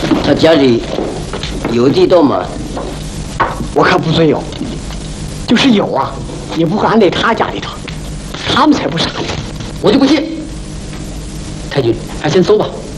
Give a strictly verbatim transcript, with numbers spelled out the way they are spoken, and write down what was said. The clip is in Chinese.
他家里有地多吗？ 我可不准有，就是有啊，也不会安在他家里头，他们才不傻呢。 我就不信。太君，咱先走吧。